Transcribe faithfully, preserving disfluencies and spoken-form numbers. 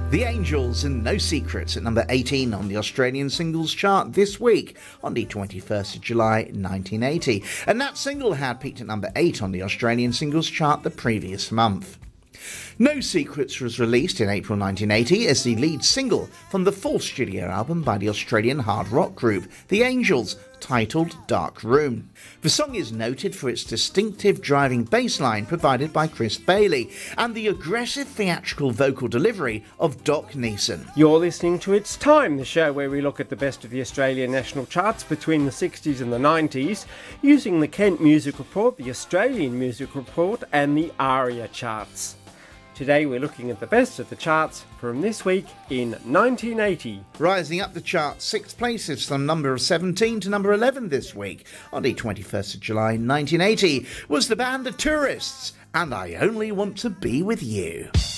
The Angels and No Secrets at number eighteen on the Australian singles chart this week on the twenty-first of July nineteen eighty, and that single had peaked at number eight on the Australian singles chart the previous month. No Secrets was released in April nineteen eighty as the lead single from the fourth studio album by the Australian hard rock group The Angels, titled Dark Room. The song is noted for its distinctive driving bass line provided by Chris Bailey and the aggressive theatrical vocal delivery of Doc Neeson. You're listening to It's Time, the show where we look at the best of the Australian national charts between the sixties and the nineties, using the Kent Music Report, the Australian Music Report and the ARIA charts. Today we're looking at the best of the charts from this week in nineteen eighty. Rising up the chart six places from number seventeen to number eleven this week on the twenty-first of July nineteen eighty was the band The Tourists and I Only Want to Be With You.